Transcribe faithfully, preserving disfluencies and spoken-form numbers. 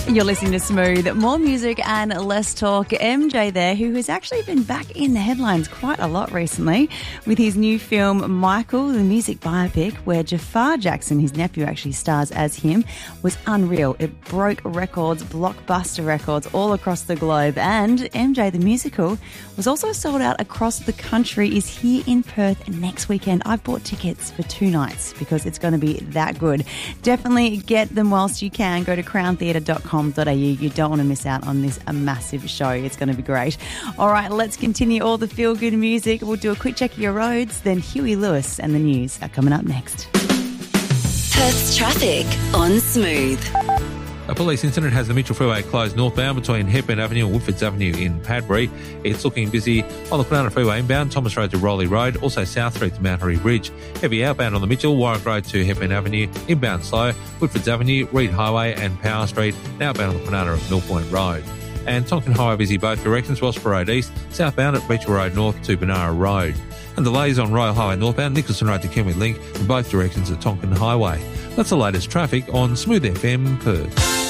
You're listening to Smooth. More music and less talk. M J there, who has actually been back in the headlines quite a lot recently with his new film, Michael, the music biopic, where Jafar Jackson, his nephew, actually stars as him, was unreal. It broke records, blockbuster records all across the globe. And M J, the musical, was also sold out across the country, is here in Perth next weekend. I've bought tickets for two nights because it's going to be that good. Definitely get them whilst you can. Go to crown theatre dot com dot a u. You don't want to miss out on this a massive show. It's going to be great. All right, let's continue all the feel-good music. We'll do a quick check of your roads, then Huey Lewis and the news are coming up next. Perth's traffic on Smooth. A police incident has the Mitchell Freeway closed northbound between Hepburn Avenue and Woodfords Avenue in Padbury. It's looking busy on the Kwinana Freeway inbound, Thomas Road to Rowley Road, also South Street to Mount Harry Bridge. Heavy outbound on the Mitchell, Warwick Road to Hepburn Avenue, inbound slow, Woodfords Avenue, Reed Highway and Power Street, and outbound on the Kwinana at Mill Point Road. And Tonkin Highway busy both directions, Wellsborough Road East, southbound at Beechell Road North to Benara Road. And delays on Royal Highway northbound, Nicholson Road to Kenway Link in both directions at Tonkin Highway. That's the latest traffic on Smooth F M Perth.